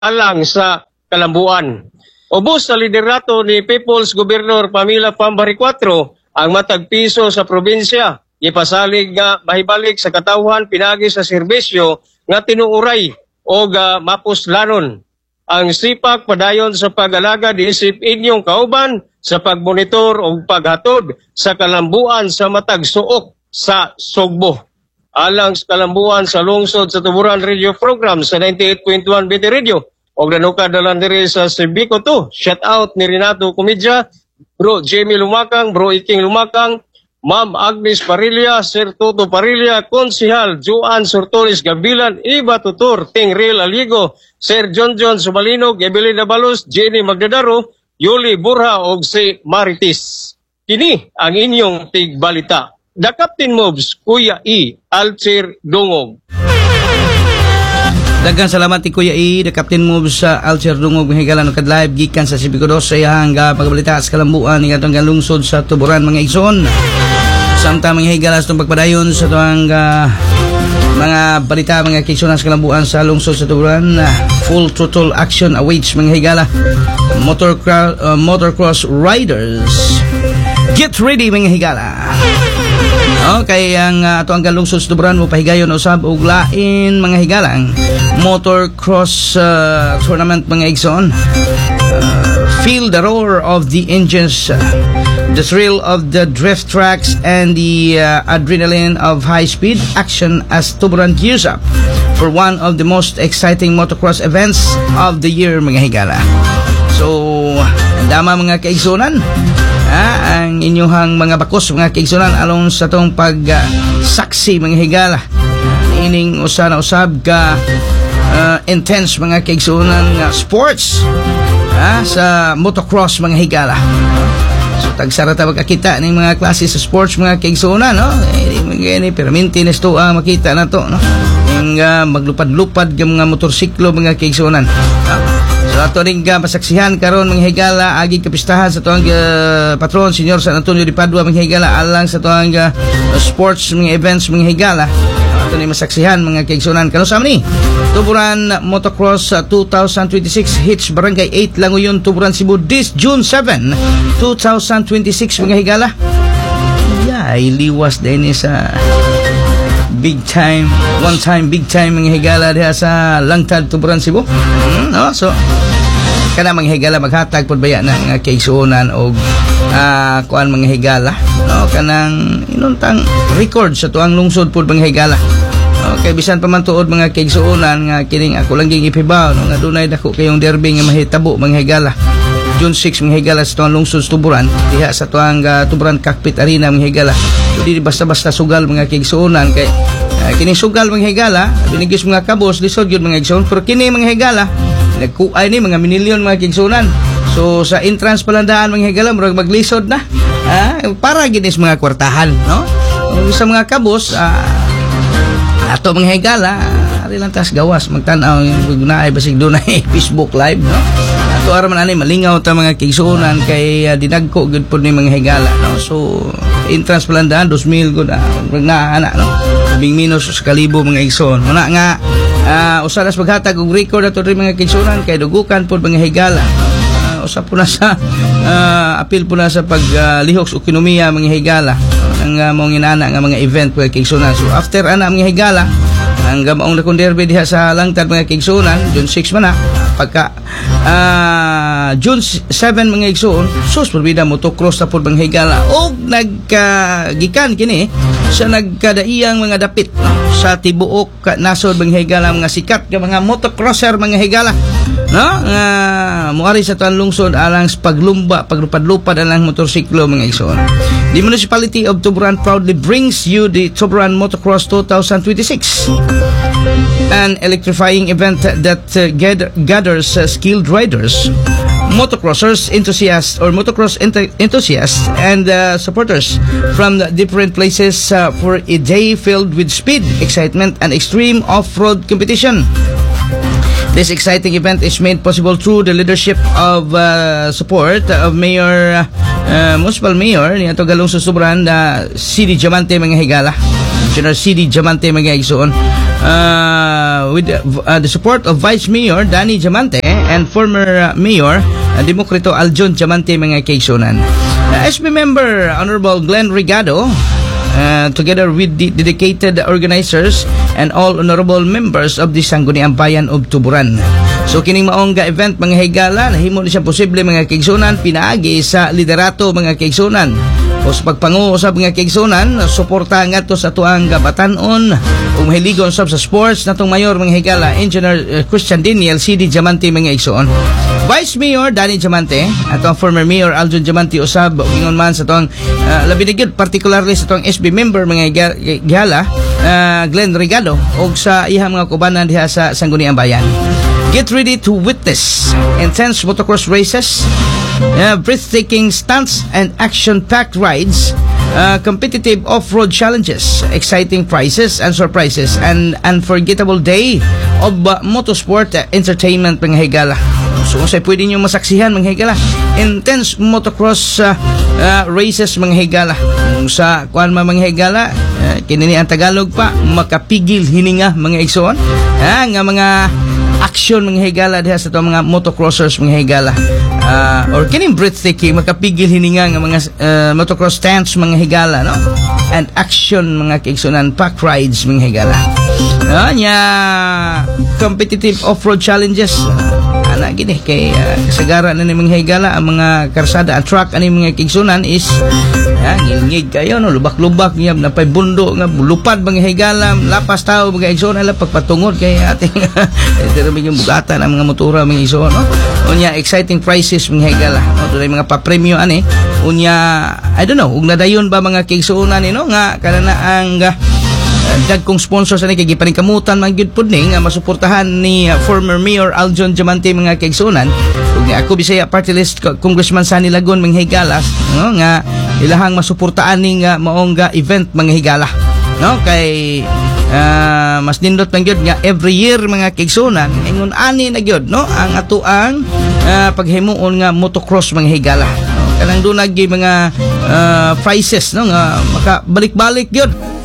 alang sa kalambuan. Ubos sa liderato ni People's Governor Pamela Pambari 4 ang matag piso sa probinsya. Ipasalig nga mahibalik sa katawhan pinagi sa serbisyo nga tinuuray o mapuslanon. Ang sipak padayon sa pag-alaga diisip inyong kauban sa pagmonitor o paghatod sa kalambuan sa matag suok sa Sugbo. Alang sa kalambuan sa lungsod sa Tuburan Radio Program sa 98.1 BT Radio o nanuka dalan diri sa Sibico 2. Shout out ni Renato Comedya, Bro Jamie Lumakang, Bro Iking Lumakang, Ma'am Agnes Parilla, Sir Toto Parilla, Konsihal Juan Sortoris Gabilan, Iba Tutor, Tingril Aligo, Sir John Subalinog, Evelyn Dabalos, Jenny Magdadaro, Yuli Burha o si Maritis. Kini ang inyong tigbalita. The Captain Moves, Kuya E. Alcir Dungog. Daghang salamat ti Kuya E. The Captain Moves sa Alcir Dungog. Mahigalan o kadlive gikan sa Sibico 2 sa iyang pagbalita sa kalambuan ng atong lungsod sa Tuburan mga igsoon. Samtang mga higala sa itong pagpadayon sa itong mga balita, mga kiksunan sa kalambuan sa lungsod sa Tuburan. Full throttle action awaits mga higala. Motocross riders. Get ready mga higala. Okay, ang ato ang lungsod sa Tuburan mo pahigayon usab og lain mga higalang motocross tournament mga igsoon. Feel the roar of the engines, the thrill of the drift tracks, and the adrenaline of high-speed action as Tuburan gears up for one of the most exciting motocross events of the year mga higala. So, dama mga kaigsunan, ang inyuhang mga bakos mga kaigsunan along sa tong pag-saksi mga higala. Ining usa na usab ka intense mga kaigsunan sports sa motocross mga higala. So tagsara ta magkakita ning mga klase sa sports mga kaigsunan, no? Gani permanente na sto makita na to, no? Ing maglupad-lupad ng mga motorsiklo mga kaigsunan. So ato ring masaksihan karon mga higala agi kapistahan sa tuang patron Senyor San Antonio de Padua mga higala alang sa tuang sports mga events mga higala. Ato ni masaksihan mga kaigsunan karon sa ni Tuburan Motocross 2026 hits Barangay 8 Langoyon Tuburan Cebu this June 7 2026 mga higala. Liwas din sa big time, one time big time mga higala diha sa Langtad Tuburan Cebu. No, so kana mga higala maghatag pod baya ng kaigsuonan og kuan mga higala, no, kanang inuntang record sa tuang lungsod pod mga higala. Okay, bisan pa man tuod mga kaigsuonan nga kining ako lang ging ipibaw, no, nga dunay dako kayong derby nga mahitabo mga higala. June 6 mga higala sa tuang lungsod Tuburan diha sa tuang Tuburan Cockpit Arena mga higala. So di basta-basta sugal mga kaigsuonan kay kining sugal mga higala binigis mga kabos lisod gyud mga igsoon, pero kini mga higala nagkuay ni mga minilyon mga kaigsuonan. So sa entrance palandaan mga higala murag maglisod na para ginis mga kwartahan, no? Yung sa mga kabos ato mga higala ari lang tas gawas magtan-aw naay basig dunay Facebook live, no? Ato ara man ani malingaw ta mga kaigsuonan kay dinagko gud pod ni mga higala, no? So entrance palandaan 2,000 gud na ana, no? Bing minus sa kalibo mga igsoon. Muna nga usaras maghatag og record ato rin mga kaigsuonan kay dugukan pod mga higala. Usa po na sa appeal po na sa paglihok sa ekonomiya mga higala ang mong inana nga mga event mga kaigsuonan. So after ana mga higala ang gamaong na kunderbe diha sa Langtad mga kaigsuonan June 6 man na pagka June 7 mga igsoon sus probida motocross ta pod mga higala og naggikan kini sa nagkadaiyang mga dapit, no, sa tibuok nasod mga higala mga sikat nga mga motocrosser mga higala, no, nga moari sa tuang lungsod alang sa paglumba paglupad-lupad alang motorsiklo mga igsoon. The Municipality of Tuburan proudly brings you the Tuburan Motocross 2026, an electrifying event that gathers skilled riders, motocrossers, enthusiasts or motocross enthusiasts and supporters from different places for a day filled with speed, excitement and extreme off-road competition. This exciting event is made possible through the leadership of support of Mayor Municipal Mayor ni ato galong susubran na CD Diamante mga higala. General CD Diamante mga igsoon. With the support of Vice Mayor Danny Diamante and former Mayor Democrito Aljon Diamante mga kaigsunan. SB member Honorable Glenn Rigado, together with the dedicated organizers and all honorable members of the Sangguniang Bayan of Tuburan. So kining maong ga event mga higala nahimo ni siya posible mga kaigsunan pinaagi sa liderato mga kaigsunan. O sa pagpanguo sa mga kaigsunan, suporta nga to sa tuang gabatanon o mahiligon sa sports natong mayor mga higala Engineer Christian Daniel CD Diamante mga igsoon. Vice Mayor Danny Diamante at ang former Mayor Aljon Diamante usab ingon man sa tuang labi na gyud particularly sa tuang SB member mga higala Glenn Rigado og sa iyang mga kubanan diha sa Sangguniang Bayan. Get ready to witness intense motocross races, breathtaking stunts and action-packed rides, competitive off-road challenges, exciting prizes and surprises, and unforgettable day of motorsport entertainment mga higala. So kung sa'yo pwede nyo masaksihan mga higala, intense motocross races mga higala. Kung sa kuan mga higala, kinini ang Tagalog pa, makapigil hininga mga igsoon, nga mga action mga higala diha sa itong mga motocrossers mga higala or kining breathtaking makapigil hininga nga mga motocross stunts mga higala no and action mga kaigsunan pack rides mga higala nya competitive off-road challenges ana gini kay kasagaran na ni mga higala ang mga karsada ang track ani mga kaigsunan is ngilngig kayo no lubak-lubak niya napay bundo nga lupad mga higala lapas tao mga igsoon ala pagpatungod kay ating pero yung bugatan ang mga motora mga igsoon no unya exciting prizes mga higala no dunay mga pa-premyo ani unya I don't know ug nadayon ba mga kaigsuonan ni no nga kanana ang dagkong sponsor sa ni kay gipaningkamutan man gyud pud ni nga masuportahan ni former Mayor Aljon Diamante mga kaigsuonan ug ni ako Bisaya Party List Congressman Sani Lagon mga higala no nga ilahang masuportaan ning maong event mga higala no kay mas nindot man gyud nga every year mga kaigsuonan ingon ani na gyud no ang atuang paghimuon nga motocross mga higala no kanang dunag mga prizes no nga makabalik-balik gyud